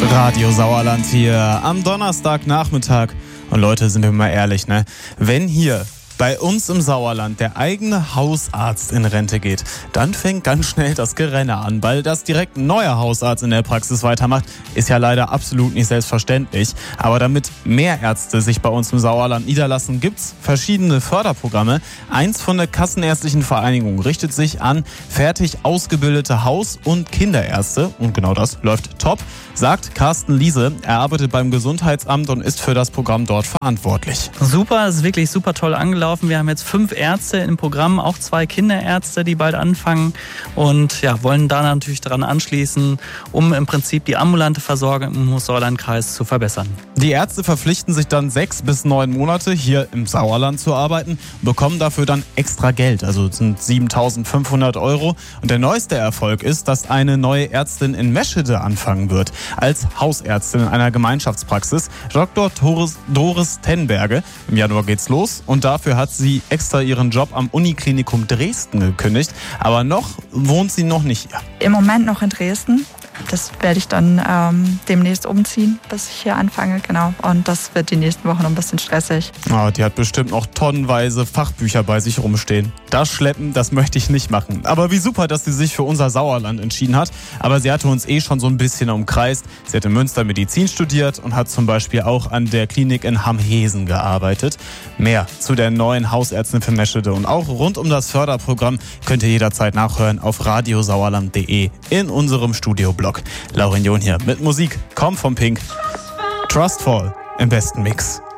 Radio Sauerland hier am Donnerstagnachmittag. Und Leute, sind wir mal ehrlich, ne? Wenn hier bei uns im Sauerland der eigene Hausarzt in Rente geht, dann fängt ganz schnell das Gerenne an, weil das direkt ein neuer Hausarzt in der Praxis weitermacht, ist ja leider absolut nicht selbstverständlich. Aber damit mehr Ärzte sich bei uns im Sauerland niederlassen, gibt's verschiedene Förderprogramme. Eins von der Kassenärztlichen Vereinigung richtet sich an fertig ausgebildete Haus- und Kinderärzte. Und genau das läuft top, sagt Carsten Liese. Er arbeitet beim Gesundheitsamt und ist für das Programm dort verantwortlich. Super, es ist wirklich super toll angelaufen. Wir haben jetzt 5 Ärzte im Programm, auch 2 Kinderärzte, die bald anfangen und ja, wollen da natürlich daran anschließen, um im Prinzip die ambulante Versorgung im Sauerlandkreis zu verbessern. Die Ärzte verpflichten sich dann 6 bis 9 Monate hier im Sauerland zu arbeiten und bekommen dafür dann extra Geld, also das sind 7.500 €. Und der neueste Erfolg ist, dass eine neue Ärztin in Meschede anfangen wird, als Hausärztin in einer Gemeinschaftspraxis, Dr. Doris Tenberge. Im Januar geht's los und dafür hat sie extra ihren Job am Uniklinikum Dresden gekündigt, aber noch wohnt sie noch nicht hier. Im Moment noch in Dresden. Das werde ich dann demnächst umziehen, bis ich hier anfange, genau. Und das wird die nächsten Wochen noch ein bisschen stressig. Oh, die hat bestimmt noch tonnenweise Fachbücher bei sich rumstehen. Das Schleppen, das möchte ich nicht machen. Aber wie super, dass sie sich für unser Sauerland entschieden hat. Aber sie hatte uns schon so ein bisschen umkreist. Sie hat in Münster Medizin studiert und hat zum Beispiel auch an der Klinik in Hamhesen gearbeitet. Mehr zu der neuen Hausärztin für Meschede und auch rund um das Förderprogramm könnt ihr jederzeit nachhören auf radiosauerland.de in unserem Studioblog. Laurin John hier mit Musik, kommt vom Pink. Trustfall im besten Mix.